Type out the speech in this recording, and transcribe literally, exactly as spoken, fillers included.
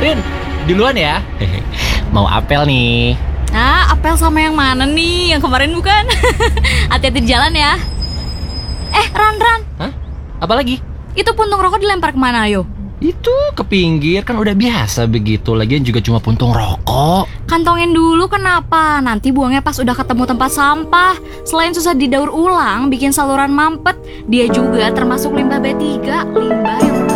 Rin, duluan ya. Mau apel nih. Ah, apel sama yang mana nih? Yang kemarin bukan? Hati-hati di jalan ya. Eh, Ran, Ran. Hah? Apa lagi? Itu puntung rokok dilempar kemana, ayo? Itu ke pinggir, kan udah biasa begitu. Lagian juga cuma puntung rokok. Kantongin dulu kenapa? Nanti buangnya pas udah ketemu tempat sampah. Selain susah didaur ulang, bikin saluran mampet, dia juga termasuk limbah B tiga. Limbah yang